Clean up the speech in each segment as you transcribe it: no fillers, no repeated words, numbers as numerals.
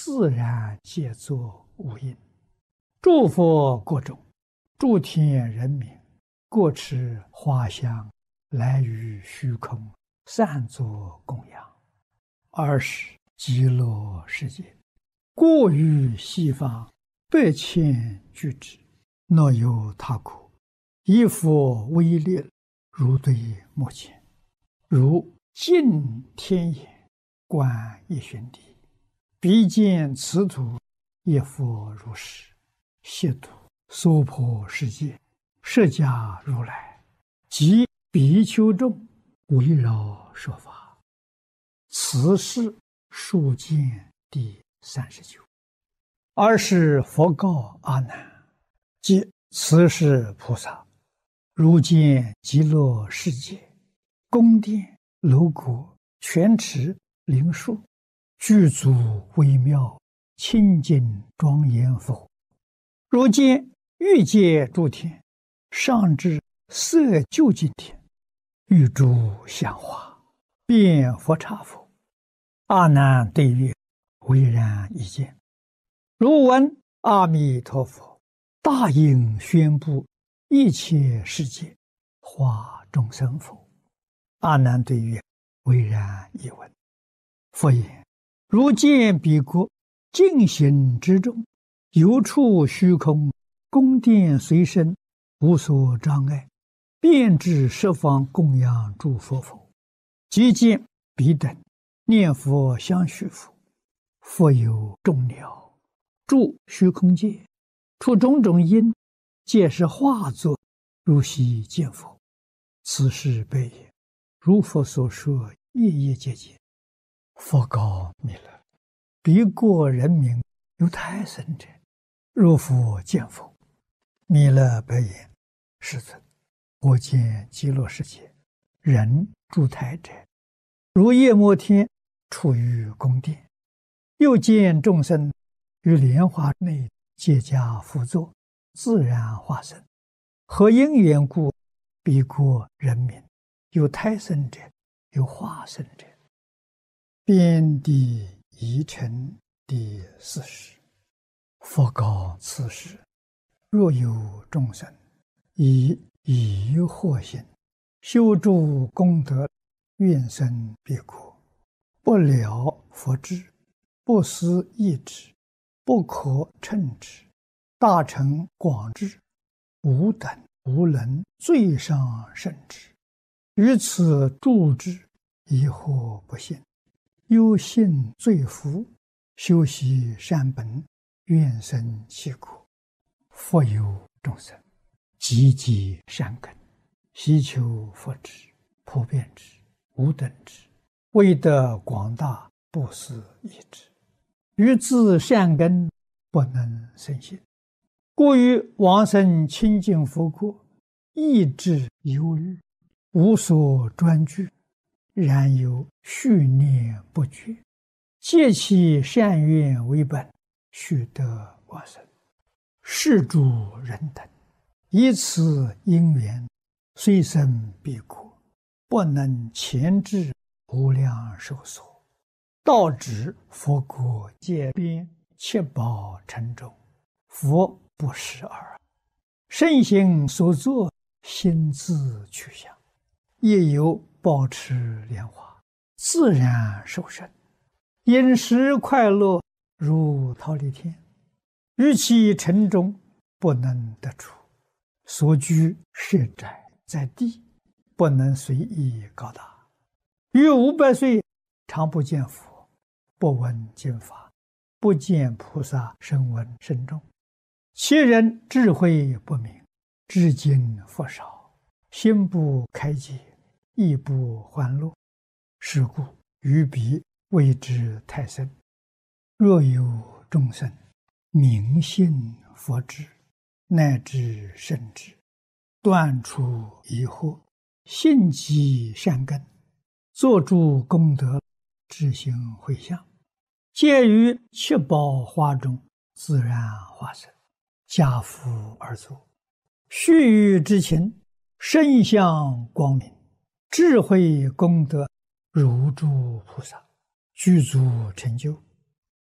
自然皆作无因。诸佛各种，诸天人民，各持花香，来于虚空，散作供养。尔时极乐世界，过于西方100,000俱之，若有他国，以佛威力，如对目前，如镜天眼，观一旬地，必见此土，一佛如是，悉土娑婆世界，释迦如来及比丘众，围绕说法。此是数见第39。尔时佛告阿难：即此是菩萨，如见极乐世界，宫殿楼阁、泉池、灵树，具足微妙，清净庄严否？如见欲界诸天，上至色究竟天，欲诸香花，遍佛刹否？阿难对曰：唯然一见。如闻阿弥陀佛大应宣布一切世界化众生否？阿难对曰：唯然一闻。佛言：如见彼国净行之中，有处虚空，宫殿随身，无所障碍，遍至十方供养诸佛否？即见彼等念佛相续佛，佛有众鸟住虚空界，出种种因，皆是化作，如悉见佛。此是悲也。如佛所说，夜夜皆见。佛告弥勒：彼国人民有胎生者，如佛见否？弥勒白言：世尊，我见极乐世界人住胎者，如夜摩天处于宫殿，又见众生于莲花内皆加辅佐，自然化身。何因缘故？彼国人民有胎生者，有化身者。遍地疑尘第40。佛告此时：若有众生以疑惑心修诸功德，愿生彼国，不了佛智，不思议之，不可称之，大乘广智，无等无能，最上甚至。于此住之，疑惑不信，忧信罪福，修习善本，愿生其国。佛有众生积极善根，希求佛智，普遍之，无等之，为得广大，不思议之。于自善根不能生信，故于往生清净佛国，意志忧虑，无所专具，然有续念不绝，借其善愿为本，须得往生。是诸人等以此因缘，虽生彼国，不能前至无量寿所，到指佛国界边七宝城中，佛不识耳。圣行所作，心自去向，亦有保持莲花，自然受生，饮食快乐，如忉利天。于其城中不能得出，所居设宅在地，不能随意高大。于500岁常不见佛，不闻经法，不见菩萨声闻甚众。其人智慧不明，知经佛少，心不开解，意不欢乐。是故于彼谓之太深。若有众生明信佛智，乃至圣智，断除疑惑，信积善根，作诸功德，知行回向，皆于七宝花中自然化身，家父而作。须臾之情，身相光明，智慧功德如诸菩萨，具足成就。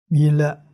弥勒